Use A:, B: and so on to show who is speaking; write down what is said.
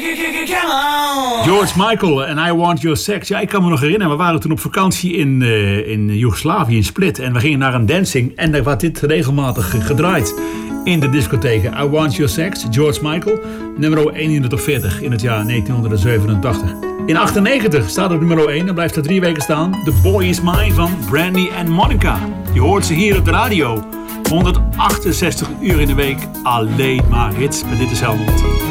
A: George Michael en I Want Your Sex. Ja, ik kan me nog herinneren, we waren toen op vakantie in Joegoslavië, in Split. En we gingen naar een dancing en daar werd dit regelmatig gedraaid in de discotheken. I Want Your Sex, George Michael, nummer 1 in de top 40 in het jaar 1987. In 98 staat het nummer 1 en blijft er 3 weken staan. The Boy Is Mine van Brandy and Monica. Je hoort ze hier op de radio. 168 uur in de week, alleen maar hits. Met dit is Helmond.